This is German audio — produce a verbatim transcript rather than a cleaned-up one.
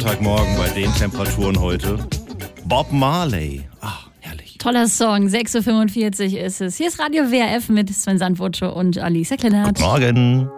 Montagmorgen bei den Temperaturen heute. Bob Marley. Ach, herrlich. Toller Song, sechs Uhr fünfundvierzig ist es. Hier ist Radio W R F mit Sven Sandwutsche und Alicia Kleinert. Guten Morgen.